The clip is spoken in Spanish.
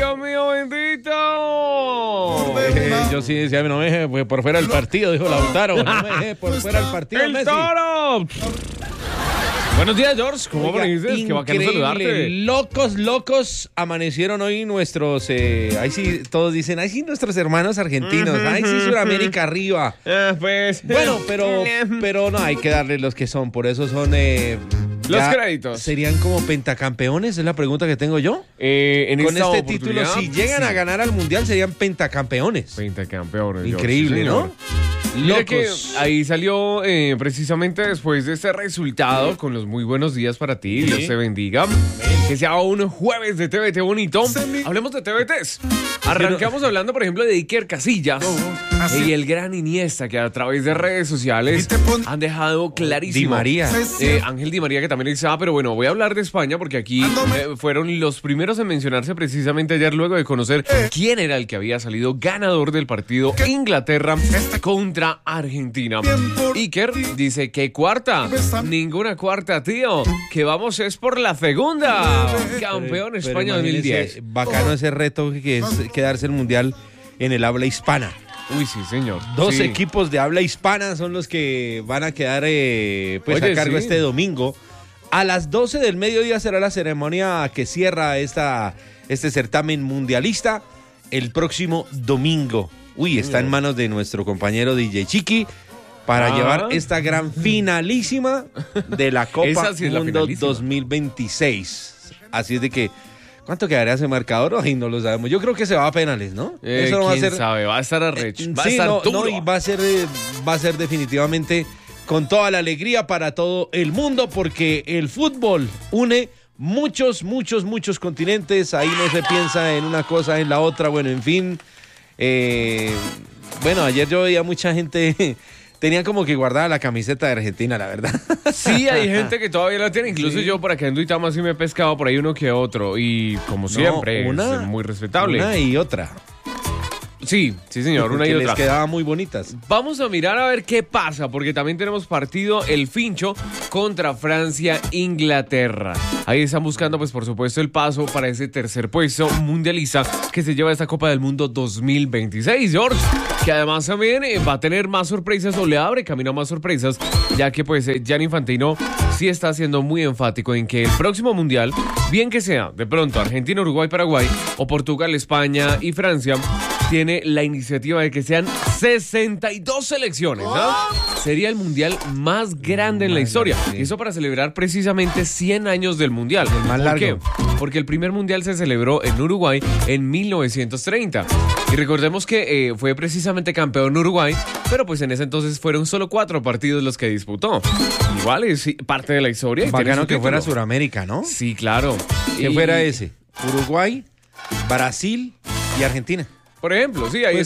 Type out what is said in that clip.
Dios mío, bendito! Yo sí decía, no me deje por fuera del partido, dijo Lautaro. No me deje por fuera del partido, ¡El Messi. Toro! Buenos días, George. ¿Cómo amaneciste? Qué bacano saludarte. Locos amanecieron hoy nuestros, ahí sí, todos dicen, ahí sí nuestros hermanos argentinos, ahí sí Sudamérica arriba. Pues. Bueno, pero no, hay que darle los que son, por eso son... los créditos. ¿Serían como pentacampeones? Es la pregunta que tengo yo. Con este título, si llegan a ganar al Mundial, serían pentacampeones. Pentacampeones. Increíble, George, ¿no? Mira que ahí salió precisamente después de este resultado con los muy buenos días para ti. Sí. Dios te bendiga. Que sea un jueves de TVT bonito. Hablemos de TVTs. Arrancamos hablando, por ejemplo, de Iker Casillas y el gran Iniesta, que a través de redes sociales han dejado clarísimo. Di María. Ángel Di María, que también estaba, pero bueno, voy a hablar de España porque aquí fueron los primeros en mencionarse precisamente ayer, luego de conocer quién era el que había salido ganador del partido Inglaterra contra Argentina. Iker dice que cuarta, ninguna cuarta, tío, que vamos es por la segunda. Campeón España 2010. Bacano ese reto que es quedarse el Mundial en el habla hispana. Uy, sí, señor. Dos Sí. equipos de habla hispana son los que van a quedar pues Oye, a cargo sí. este domingo. A las 12 del mediodía será la ceremonia que cierra este certamen mundialista el próximo domingo. Uy, está en manos de nuestro compañero DJ Chiqui para llevar esta gran finalísima de la Copa Esa sí es la Mundo finalísima. 2026. Así es de que, ¿cuánto quedaría ese marcador? Ay, no lo sabemos. Yo creo que se va a penales, ¿no? Eso no va a ser. Sabe, va a estar arrecho. Va a Sí, estar no, duro. no, y va a ser definitivamente con toda la alegría para todo el mundo, porque el fútbol une muchos continentes. Ahí no se piensa en una cosa, en la otra. Bueno, en fin. Bueno, ayer yo veía mucha gente. Tenía como que guardada la camiseta de Argentina, la verdad. Sí, hay gente que todavía la tiene. Incluso Sí. yo por acá en Duitama sí me he pescado por ahí uno que otro. Y como siempre, es muy respetable. Una y otra. Sí, señor, una y que les otra. quedaban muy bonitas. Vamos a mirar a ver qué pasa, porque también tenemos partido el Fincho contra Francia-Inglaterra. Ahí están buscando, pues por supuesto, el paso para ese tercer puesto mundialista que se lleva esta Copa del Mundo 2026, George. Que además también va a tener más sorpresas o le abre camino a más sorpresas, ya que pues Gianni Infantino sí está siendo muy enfático en que el próximo mundial, bien que sea de pronto Argentina, Uruguay, Paraguay o Portugal, España y Francia, tiene la iniciativa de que sean 62 selecciones, ¿no? Sería el mundial más grande en la historia. Sí. Y eso para celebrar precisamente 100 años del mundial. El más ¿Por largo. qué? Porque el primer mundial se celebró en Uruguay en 1930. Y recordemos que fue precisamente campeón Uruguay, pero pues en ese entonces fueron solo 4 partidos los que disputó. Igual es parte de la historia. Y tiene Bacano su que fuera título. Suramérica, ¿no? Sí, claro. Que fuera ese. Uruguay, Brasil y Argentina. Por ejemplo, sí, ahí Pues